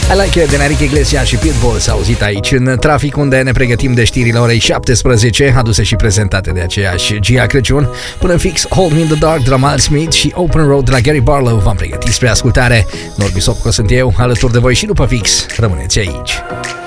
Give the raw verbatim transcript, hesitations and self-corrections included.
I Like It de Enrique Iglesias și Pitbull s-a auzit aici în trafic, unde ne pregătim de știrile orei șaptesprezece, aduse și prezentate de aceeași Gia Crăciun. Până în fix, Hold Me in the Dark de la Miles Smith și Open Road de la Gary Barlow v-am pregătit spre ascultare. Norbi Sopco sunt eu, alături de voi și după fix. Rămâneți aici.